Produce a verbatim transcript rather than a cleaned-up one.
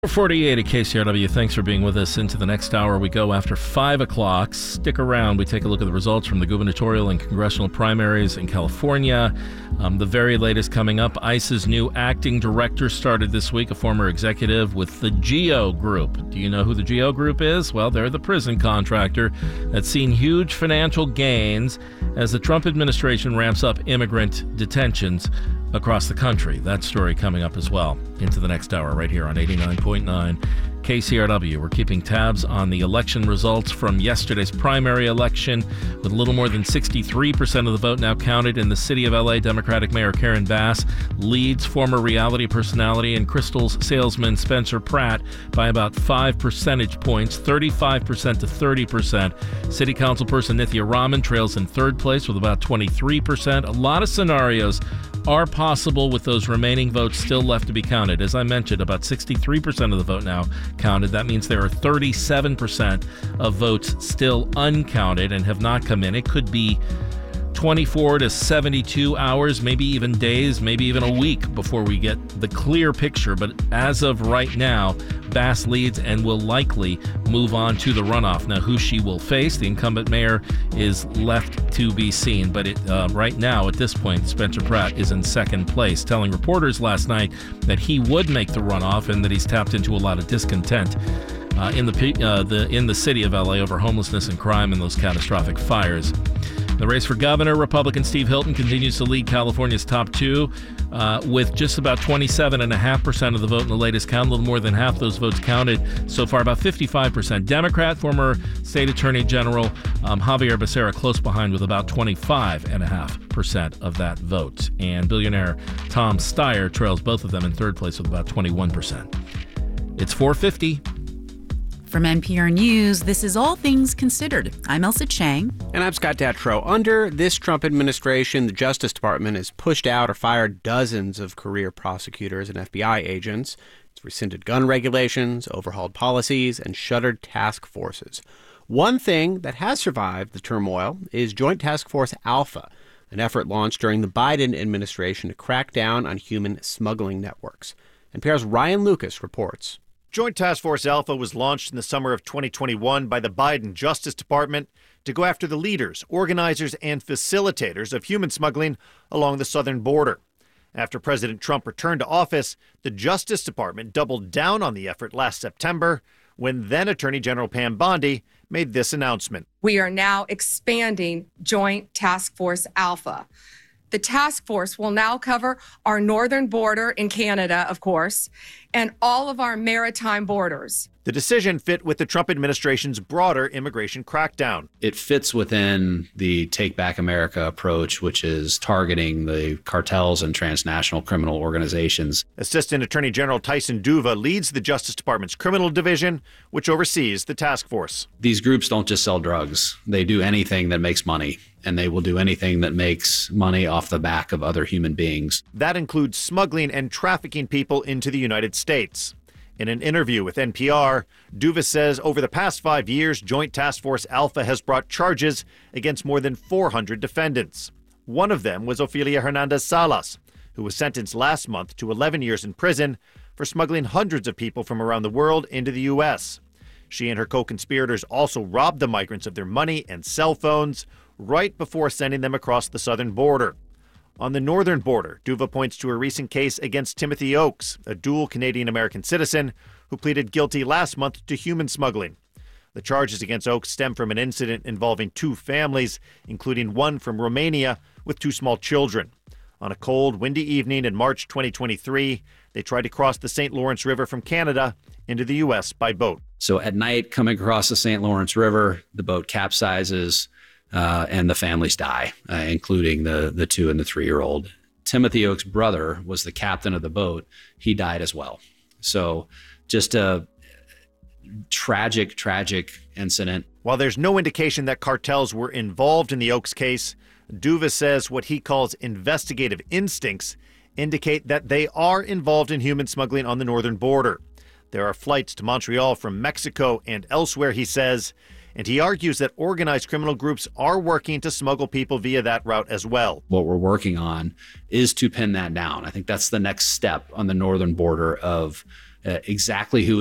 forty-eight at K C R W. Thanks for being with us. Into the next hour we go after five o'clock. Stick around. We take a look at the results from the gubernatorial and congressional primaries in California. Um, the very latest coming up. ICE's new acting director started this week, a former executive with the GEO Group. Do you know who the GEO Group is? Well, they're the prison contractor that's seen huge financial gains as the Trump administration ramps up immigrant detentions across the country. That story coming up as well into the next hour right here on eighty-nine point nine K C R W. We're keeping tabs on the election results from yesterday's primary election, with a little more than sixty-three percent of the vote now counted in the city of L A. Democratic Mayor Karen Bass leads former reality personality and Crystal's salesman Spencer Pratt by about five percentage points, thirty-five percent to thirty percent. City Council person Nithya Raman trails in third place with about twenty-three percent. A lot of scenarios are possible with those remaining votes still left to be counted. As I mentioned, about sixty-three percent of the vote now counted. That means there are thirty-seven percent of votes still uncounted and have not come in. It could be twenty-four to seventy-two hours, maybe even days, maybe even a week before we get the clear picture. But as of right now, Bass leads and will likely move on to the runoff. Now, who she will face, the incumbent mayor, is left to be seen. But it, uh, right now, at this point, Spencer Pratt is in second place, telling reporters last night that he would make the runoff and that he's tapped into a lot of discontent uh, in the uh, the in the city of L A over homelessness and crime and those catastrophic fires. The race for governor, Republican Steve Hilton continues to lead California's top two uh, with just about twenty-seven point five percent of the vote in the latest count. A little more than half those votes counted so far, about fifty-five percent. Democrat, former state attorney general um, Javier Becerra close behind with about twenty-five point five percent of that vote. And billionaire Tom Steyer trails both of them in third place with about twenty-one percent. It's four fifty. From N P R News, this is All Things Considered. I'm Elsa Chang. And I'm Scott Detrow. Under this Trump administration, the Justice Department has pushed out or fired dozens of career prosecutors and F B I agents. It's rescinded gun regulations, overhauled policies, and shuttered task forces. One thing that has survived the turmoil is Joint Task Force Alpha, an effort launched during the Biden administration to crack down on human smuggling networks. N P R's Ryan Lucas reports. Joint Task Force Alpha was launched in the summer of twenty twenty-one by the Biden Justice Department to go after the leaders, organizers, and facilitators of human smuggling along the southern border. After President Trump returned to office, the Justice Department doubled down on the effort last September when then Attorney General Pam Bondi made this announcement. We are now expanding Joint Task Force Alpha. The task force will now cover our northern border in Canada, of course, and all of our maritime borders. The decision fit with the Trump administration's broader immigration crackdown. It fits within the Take Back America approach, which is targeting the cartels and transnational criminal organizations. Assistant Attorney General Tyson Duva leads the Justice Department's criminal division, which oversees the task force. These groups don't just sell drugs. They do anything that makes money, and they will do anything that makes money off the back of other human beings. That includes smuggling and trafficking people into the United States. In an interview with N P R, Duva says over the past five years, Joint Task Force Alpha has brought charges against more than four hundred defendants. One of them was Ofelia Hernandez Salas, who was sentenced last month to eleven years in prison for smuggling hundreds of people from around the world into the U S. She and her co-conspirators also robbed the migrants of their money and cell phones right before sending them across the southern border. On the northern border, Duva points to a recent case against Timothy Oakes, a dual Canadian-American citizen who pleaded guilty last month to human smuggling. The charges against Oakes stem from an incident involving two families, including one from Romania with two small children. On a cold, windy evening in March twenty twenty-three, they tried to cross the Saint Lawrence River from Canada into the U S by boat. So at night, coming across the Saint Lawrence River, the boat capsizes. Uh, and the families die, uh, including the the two and the three-year-old. Timothy Oakes' brother was the captain of the boat. He died as well. So just a tragic, tragic incident. While there's no indication that cartels were involved in the Oakes case, Duva says what he calls investigative instincts indicate that they are involved in human smuggling on the northern border. There are flights to Montreal from Mexico and elsewhere, he says, and he argues that organized criminal groups are working to smuggle people via that route as well. What we're working on is to pin that down. I think that's the next step on the northern border of uh, exactly who